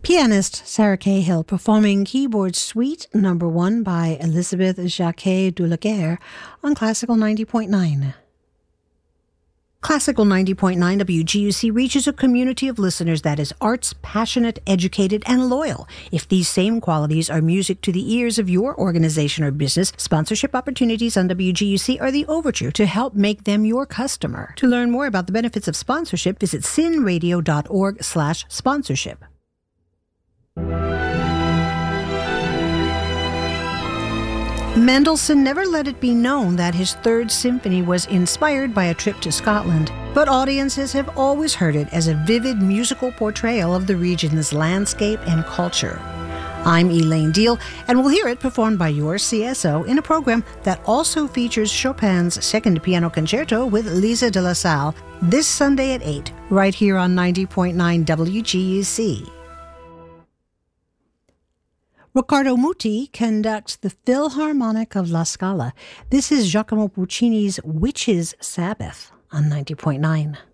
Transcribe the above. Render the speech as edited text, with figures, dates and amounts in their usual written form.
Pianist Sarah Cahill performing Keyboard Suite No. 1 by Elizabeth Jacquet de la Guerre on Classical 90.9. Classical 90.9 WGUC reaches a community of listeners that is arts, passionate, educated, and loyal. If these same qualities are music to the ears of your organization or business, sponsorship opportunities on WGUC are the overture to help make them your customer. To learn more about the benefits of sponsorship, visit sinradio.org/sponsorship. Mendelssohn never let it be known that his Third Symphony was inspired by a trip to Scotland, but audiences have always heard it as a vivid musical portrayal of the region's landscape and culture. I'm Elaine Deal, and we'll hear it performed by your CSO in a program that also features Chopin's Second Piano Concerto with Lisa de la Salle this Sunday at 8, right here on 90.9 WGUC. Riccardo Muti conducts the Philharmonic of La Scala. This is Giacomo Puccini's Witches' Sabbath on 90.9.